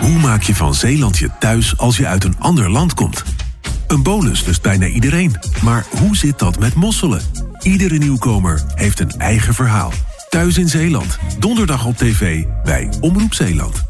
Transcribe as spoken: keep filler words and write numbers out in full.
Hoe maak je van Zeeland je thuis als je uit een ander land komt? Een bonus lust bijna iedereen. Maar hoe zit dat met mosselen? Iedere nieuwkomer heeft een eigen verhaal. Thuis in Zeeland. Donderdag op tv bij Omroep Zeeland.